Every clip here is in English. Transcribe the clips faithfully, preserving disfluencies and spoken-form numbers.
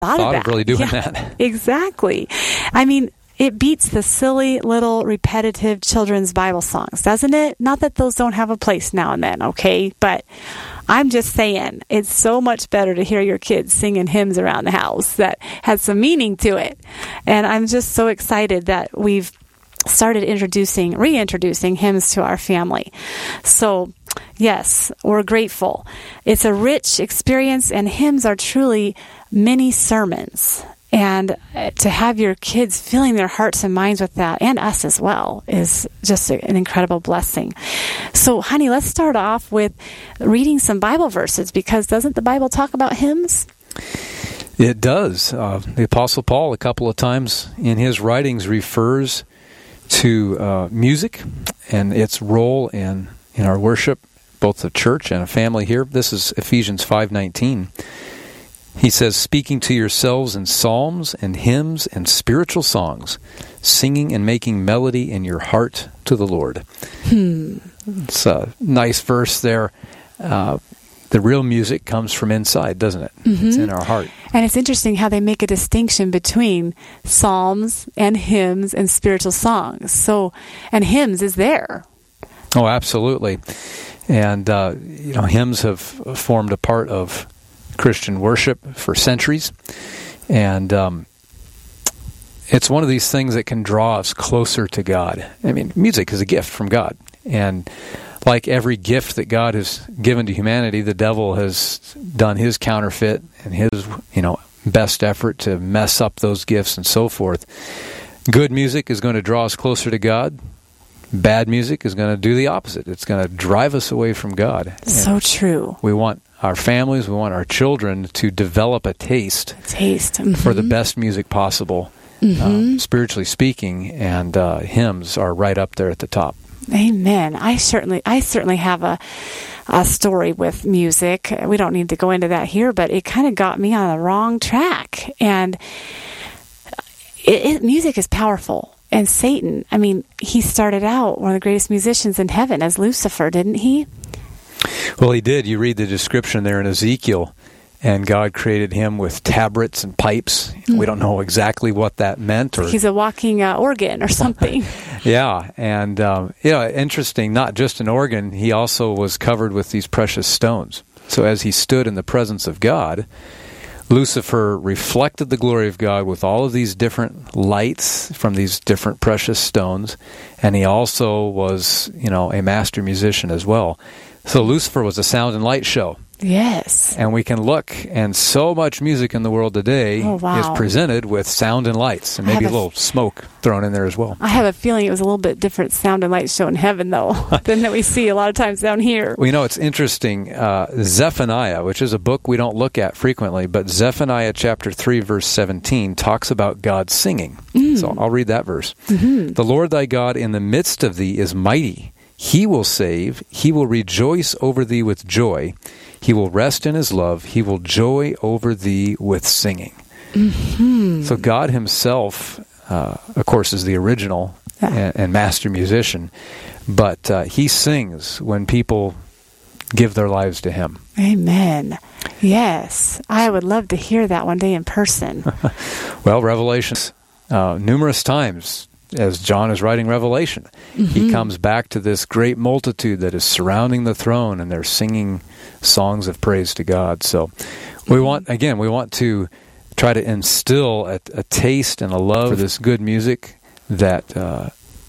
thought, thought of, of really doing yeah, that. Exactly. I mean, it beats the silly little repetitive children's Bible songs, doesn't it? Not that those don't have a place now and then, okay? But I'm just saying, it's so much better to hear your kids singing hymns around the house that has some meaning to it. And I'm just so excited that we've started introducing, reintroducing hymns to our family. So, yes, we're grateful. It's a rich experience, and hymns are truly mini sermons. And to have your kids filling their hearts and minds with that, and us as well, is just an incredible blessing. So, honey, let's start off with reading some Bible verses, because doesn't the Bible talk about hymns? It does. Uh, the Apostle Paul, a couple of times in his writings, refers to uh, music and its role in, in our worship, both the church and a family here. This is Ephesians five nineteen. He says, speaking to yourselves in psalms and hymns and spiritual songs, singing and making melody in your heart to the Lord. Hmm. It's a nice verse there. Uh, the real music comes from inside, doesn't it? Mm-hmm. It's in our heart. And it's interesting how they make a distinction between psalms and hymns and spiritual songs. So, and hymns is there. Oh, absolutely. And, uh, you know, hymns have formed a part of Christian worship for centuries, and um, it's one of these things that can draw us closer to God. I mean, music is a gift from God, and like every gift that God has given to humanity, the devil has done his counterfeit and his, you know, best effort to mess up those gifts and so forth. Good music is going to draw us closer to God. Bad music is going to do the opposite. It's going to drive us away from God. So and true. We want our families, we want our children to develop a taste, a taste. Mm-hmm. for the best music possible, mm-hmm. um, spiritually speaking, and uh, hymns are right up there at the top. Amen. I certainly, I certainly have a, a story with music. We don't need to go into that here, but it kind of got me on the wrong track. And it, it, music is powerful. And Satan, I mean, he started out one of the greatest musicians in heaven as Lucifer, didn't he? Well, he did. You read the description there in Ezekiel, and God created him with tabrets and pipes. Mm. We don't know exactly what that meant. Or he's a walking uh, organ or something. Yeah, and um, yeah, interesting. Not just an organ, he also was covered with these precious stones. So as he stood in the presence of God, Lucifer reflected the glory of God with all of these different lights from these different precious stones, and he also was, you know, a master musician as well. So Lucifer was a sound and light show. Yes. And we can look, and so much music in the world today oh, wow. is presented with sound and lights, and maybe a little f- smoke thrown in there as well. I have a feeling it was a little bit different sound and light show in heaven, though, than that we see a lot of times down here. Well, you know, it's interesting. Uh, Zephaniah, which is a book we don't look at frequently, but Zephaniah chapter three, verse seventeen, talks about God singing. Mm. So I'll read that verse. Mm-hmm. The Lord thy God in the midst of thee is mighty. He will save. He will rejoice over thee with joy. He will rest in his love. He will joy over thee with singing. Mm-hmm. So God himself, uh, of course, is the original yeah. and, and master musician, but uh, he sings when people give their lives to him. Amen. Yes. I would love to hear that one day in person. Well, Revelations, uh, numerous times, as John is writing Revelation, mm-hmm. he comes back to this great multitude that is surrounding the throne, and they're singing songs of praise to God. So we mm-hmm. want, again, we want to try to instill a, a taste and a love for this good music that uh,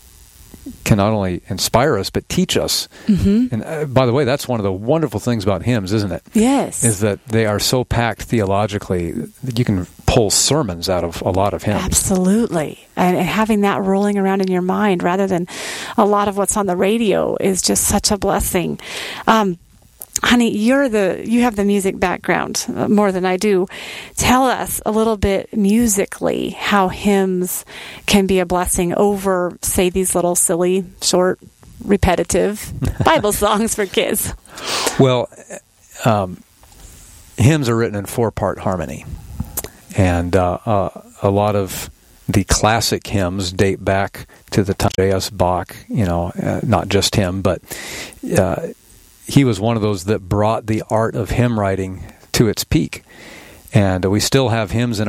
can not only inspire us, but teach us. Mm-hmm. And uh, by the way, that's one of the wonderful things about hymns, isn't it? Yes. Is that they are so packed theologically that you can pull sermons out of a lot of hymns. Absolutely. And, and having that rolling around in your mind rather than a lot of what's on the radio is just such a blessing. Um, honey, you're the you have the music background uh, more than I do. Tell us a little bit musically how hymns can be a blessing over, say, these little silly, short, repetitive Bible songs for kids. Well, um, hymns are written in four-part harmony. And uh, uh, a lot of the classic hymns date back to the time of J S Bach, you know, uh, not just him, but uh, he was one of those that brought the art of hymn writing to its peak. And uh, we still have hymns in